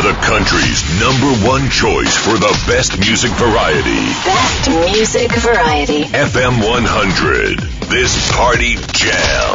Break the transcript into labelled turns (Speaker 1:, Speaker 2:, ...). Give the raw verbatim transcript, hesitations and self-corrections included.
Speaker 1: The country's number one choice for the best music variety.
Speaker 2: Best music variety.
Speaker 1: F M one hundred. This Party Jam.